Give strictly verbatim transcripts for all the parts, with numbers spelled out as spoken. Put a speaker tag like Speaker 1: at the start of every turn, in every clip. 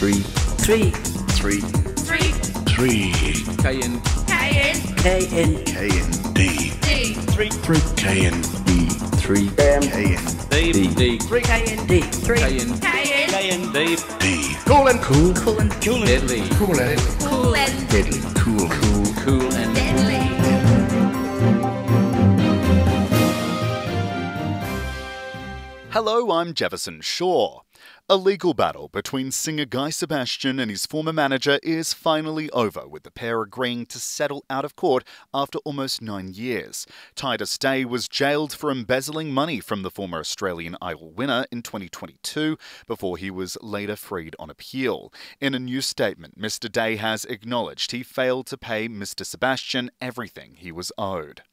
Speaker 1: Three.
Speaker 2: Three.
Speaker 1: Three.
Speaker 3: Three.
Speaker 1: Three.
Speaker 4: K N.
Speaker 3: K N.
Speaker 2: K N.
Speaker 1: K N D.
Speaker 3: D.
Speaker 4: Three.
Speaker 1: Three. K N B.
Speaker 2: Three.
Speaker 1: K N
Speaker 4: D.
Speaker 2: D.
Speaker 4: D.
Speaker 3: Three. K N.
Speaker 2: D.
Speaker 3: Three.
Speaker 4: K N.
Speaker 3: K N.
Speaker 4: K N. D.
Speaker 1: D.
Speaker 4: Cool and
Speaker 1: Cool.
Speaker 2: Cool and
Speaker 4: cool and deadly.
Speaker 1: Cool and
Speaker 3: Cool and
Speaker 1: deadly. Cool. Cool.
Speaker 4: Cool and
Speaker 3: deadly.
Speaker 5: Hello, I'm Jefferson Shaw. A legal battle between singer Guy Sebastian and his former manager is finally over, with the pair agreeing to settle out of court after almost nine years. Titus Day was jailed for embezzling money from the former Australian Idol winner in twenty twenty-two before he was later freed on appeal. In a new statement, Mister Day has acknowledged he failed to pay Mister Sebastian everything he was owed.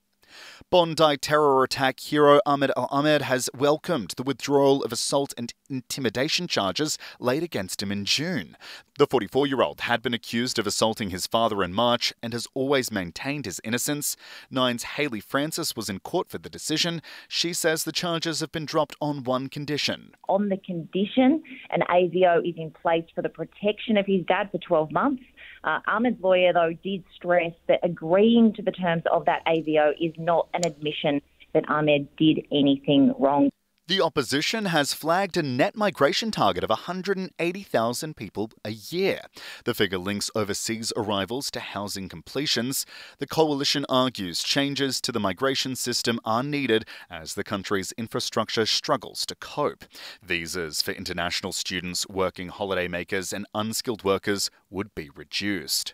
Speaker 5: Bondi terror attack hero Ahmed Al-Ahmed has welcomed the withdrawal of assault and intimidation charges laid against him in June. The forty-four-year-old had been accused of assaulting his father in March and has always maintained his innocence. Nine's Hayley Francis was in court for the decision. She says the charges have been dropped on one condition.
Speaker 6: On the condition an A V O is in place for the protection of his dad for twelve months. Uh, Ahmed's lawyer, though, did stress that agreeing to the terms of that A V O is not an admission that Ahmed did anything wrong.
Speaker 5: The opposition has flagged a net migration target of one hundred eighty thousand people a year. The figure links overseas arrivals to housing completions. The coalition argues changes to the migration system are needed as the country's infrastructure struggles to cope. Visas for international students, working holidaymakers and unskilled workers would be reduced.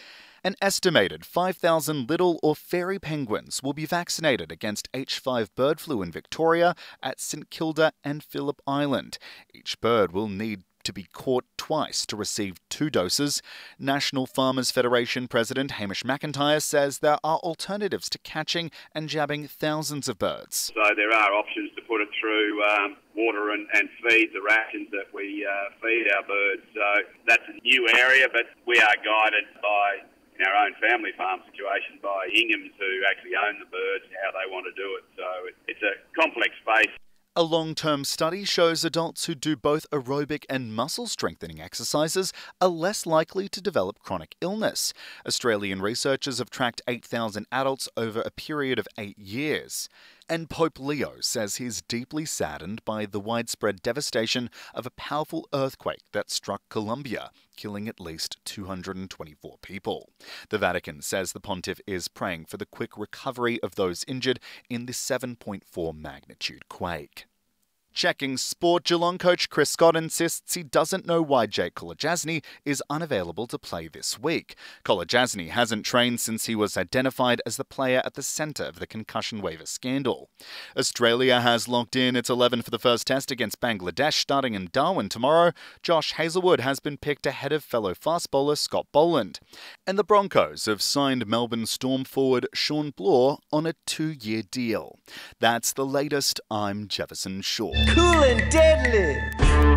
Speaker 5: An estimated five thousand little or fairy penguins will be vaccinated against H five bird flu in Victoria at St Kilda and Phillip Island. Each bird will need to be caught twice to receive two doses. National Farmers Federation President Hamish McIntyre says there are alternatives to catching and jabbing thousands of birds.
Speaker 7: So there are options to put it through um, water and, and feed, the rations that we uh, feed our birds. So that's a new area, but we are guided by in our own family farm situation by Inghams, who actually own the birds, and how they want to do it. So it's a complex space.
Speaker 5: A long-term study shows adults who do both aerobic and muscle-strengthening exercises are less likely to develop chronic illness. Australian researchers have tracked eight thousand adults over a period of eight years. And Pope Leo says he's deeply saddened by the widespread devastation of a powerful earthquake that struck Colombia, killing at least two hundred twenty-four people. The Vatican says the pontiff is praying for the quick recovery of those injured in the seven point four magnitude quake. Checking sport, Geelong coach Chris Scott insists he doesn't know why Jake Kolodjasny is unavailable to play this week. Kolodjasny hasn't trained since he was identified as the player at the centre of the concussion waiver scandal. Australia has locked in its eleven for the first test against Bangladesh starting in Darwin tomorrow. Josh Hazlewood has been picked ahead of fellow fast bowler Scott Boland. And the Broncos have signed Melbourne Storm forward Sean Bloor on a two-year deal. That's the latest. I'm Jefferson Shaw.
Speaker 2: Cool and deadly.